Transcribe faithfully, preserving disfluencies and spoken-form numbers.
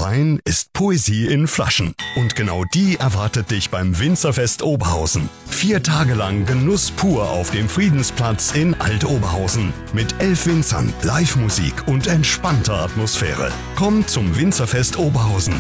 Wein ist Poesie in Flaschen. Und genau die erwartet dich beim Winzerfest Oberhausen. Vier Tage lang Genuss pur auf dem Friedensplatz in Alt-Oberhausen. Mit elf Winzern, Live-Musik und entspannter Atmosphäre. Komm zum Winzerfest Oberhausen.